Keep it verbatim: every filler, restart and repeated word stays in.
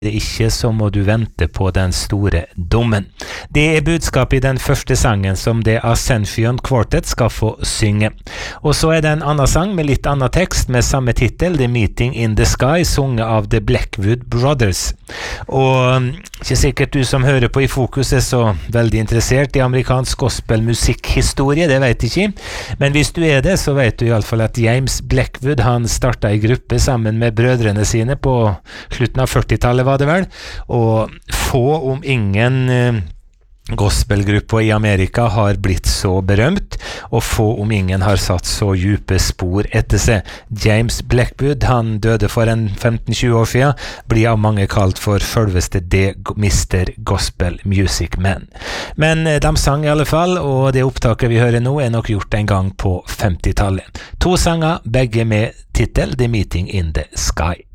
det ikke, så må du vente på den store dommen. Det er budskapet i den første sangen som The Ascension Quartet skal få synge. Og så er det en annen sang med litt annen tekst med samme titel, The Meeting in the Sky, sunget av The Blackwood Brothers. Og ikke sikkert du som hører på i Fokus er så veldig interessert i amerikansk gospelmusikkhistorie, det vet jeg ikke. Men hvis du er det, så vet du i alle fall at James Blackwood, han startet i gruppe sammen med brødrene sine på slutten av førtitallet, var det vel, og få om ingen eh, gospelgrupper i Amerika har blitt så berømt, og få om ingen har satt så djupe spor etter seg. James Blackwood, han døde for en femten til tjue år siden, blir av mange kalt for selveste The mister Gospel Music Man. Men eh, de sang i alle fall, og det opptaket vi hører nå er nok gjort en gang på femtitallet. To sanger, begge med titel The Meeting in the Sky.